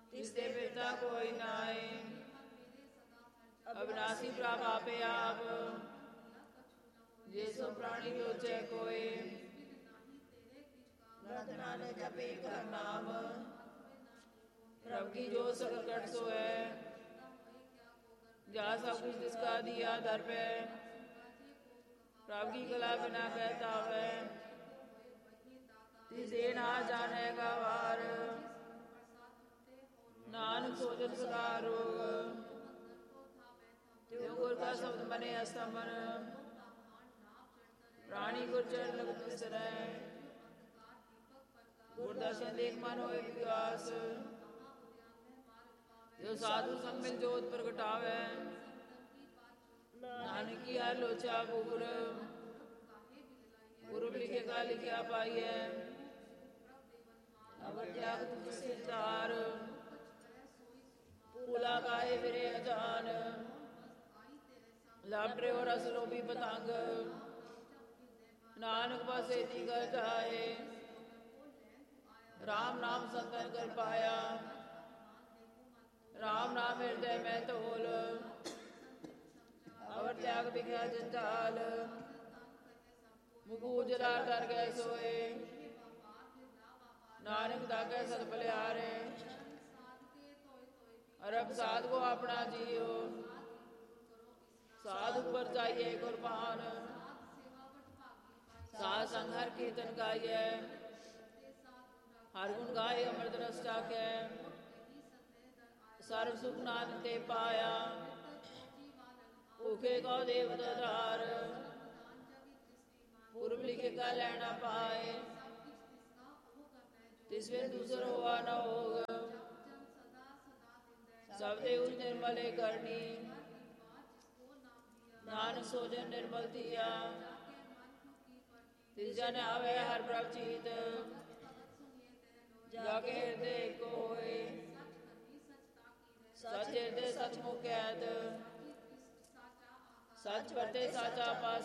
तिसते पिता कोई नाए। अविनाशी प्रभ आपे आप, जे सो प्राणी लोचे कोय। नरक नानक जपे कर नाम, प्रभ की जो सकल कट सो है। जा सब कुछ जिसका दिया दर पे, प्रभ की कला बिना कहता है। तिसे ना जाने का वार, नानक सोचत सदा रोग। त्यों गुर का शब्द मने अस्तमन, प्राणी गुरचर लगत बिसरै। गुर दर्शन देख मन होए विकास, जो साधु संग मिल जोत प्रगटावे। नानक की हर लोचा गुर, गुरु लिखे का लिखा पाइए। अवर त्याग तुझ से तार, पुला गाए मेरे अजान। लाटरे और असलो भी पतंग, नानक बस एती कर जाए। राम नाम संतन कर पाया, राम नाम हृदय में तोल। अवर त्याग बिख्या जंजाल, मुख उजला कर गए सोए। नानक दागे सत बलियारे, अरब साध को अपना जियो। साधु पर जाइए कुर्बान, साध संग हर कीर्तन गाइए। हर गुण गाए अमृत रस चाखे, सर्व सुख नानक ते पाया। भूखे को देव दार, पूर्व लिखे का लेना पाए। तिस बिन दूसर हुआ न होगा, सब देव निर्मले करनी। नानक सोजन निर्मल थिया, तिस जन आवे हर प्रभ चीत। जाके हृदय को होए, सच हृदय सच मुख कैद। सच बरते साचा पास